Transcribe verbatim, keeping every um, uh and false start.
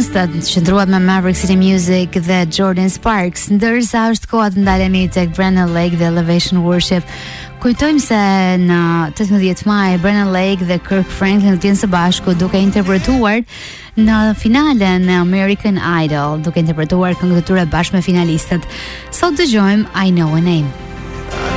finalistat qëndruat me Maverick City Music dhe Jordan Sparks, ndërsa është koha të ndalemi tek Brennan Lake dhe Elevation Worship. Kujtojmë se në tetëmbëdhjetë maj Brennan Lake dhe Kirk Franklin të jenë së bashku duke interpretuar në finalen e American Idol, duke interpretuar këngët e tyre bashkë me finalistët. Sot dëgjojmë I Know a Name.